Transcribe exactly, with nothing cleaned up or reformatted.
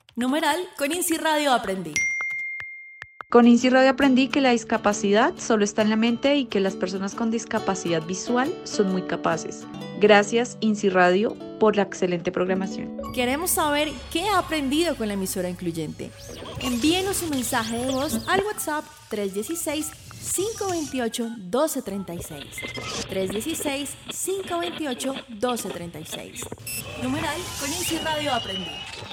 Numeral, con INSI Radio aprendí. Con INSI Radio aprendí que la discapacidad solo está en la mente y que las personas con discapacidad visual son muy capaces. Gracias, INSI Radio, por la excelente programación. Queremos saber qué ha aprendido con la emisora incluyente. Envíenos un mensaje de voz al WhatsApp tres uno seis, cinco dos ocho, uno dos tres seis. tres uno seis, cinco dos ocho, uno dos tres seis. Numeral, con INSI Radio aprendí.